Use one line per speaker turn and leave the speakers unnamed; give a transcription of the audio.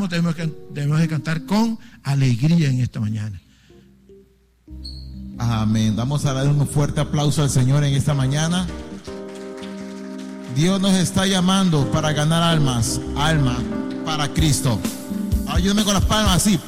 cantamos, debemos de cantar con alegría en esta mañana.
Amén. Vamos a dar un fuerte aplauso al Señor en esta mañana. Dios nos está llamando para ganar almas para Cristo. Ayúdame con las palmas así.